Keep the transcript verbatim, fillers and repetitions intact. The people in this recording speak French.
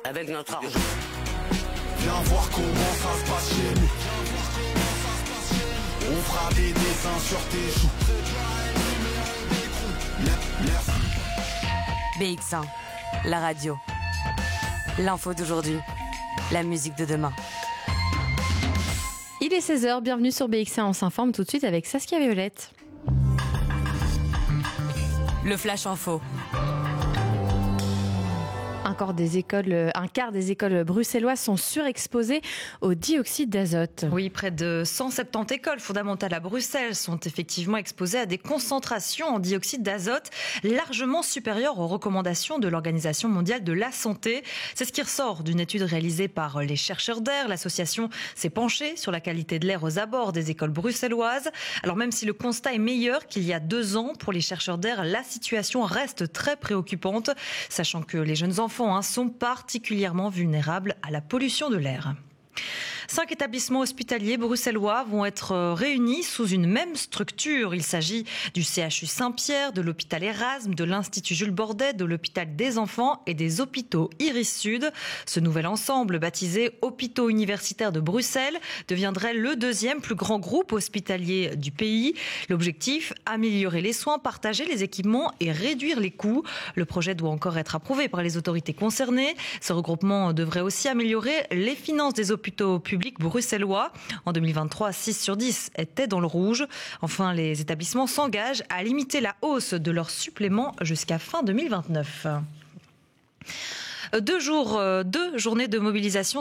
avec notre argent. Viens voir comment ça se passe chez nous. On fera des dessins sur tes joues. B X un, la radio. L'info d'aujourd'hui, la musique de demain. Il est seize heures, bienvenue sur B X un, on s'informe tout de suite avec Saskia Violette. Le Flash Info. Un quart des écoles, un quart des écoles bruxelloises sont surexposées au dioxyde d'azote. Oui, près de cent soixante-dix écoles fondamentales à Bruxelles sont effectivement exposées à des concentrations en dioxyde d'azote largement supérieures aux recommandations de l'Organisation mondiale de la santé. C'est ce qui ressort d'une étude réalisée par les chercheurs d'air. L'association s'est penchée sur la qualité de l'air aux abords des écoles bruxelloises. Alors même si le constat est meilleur qu'il y a deux ans pour les chercheurs d'air, la situation reste très préoccupante, sachant que les jeunes enfants sont particulièrement vulnérables à la pollution de l'air. Cinq établissements hospitaliers bruxellois vont être réunis sous une même structure. Il s'agit du C H U Saint-Pierre, de l'hôpital Erasme, de l'Institut Jules Bordet, de l'hôpital des enfants et des hôpitaux Iris Sud. Ce nouvel ensemble, baptisé Hôpitaux universitaires de Bruxelles, deviendrait le deuxième plus grand groupe hospitalier du pays. L'objectif, améliorer les soins, partager les équipements et réduire les coûts. Le projet doit encore être approuvé par les autorités concernées. Ce regroupement devrait aussi améliorer les finances des hôpitaux publics bruxellois. En deux mille vingt-trois, six sur dix étaient dans le rouge. Enfin, les établissements s'engagent à limiter la hausse de leurs suppléments jusqu'à fin deux mille vingt-neuf. Deux jours, deux journées de mobilisation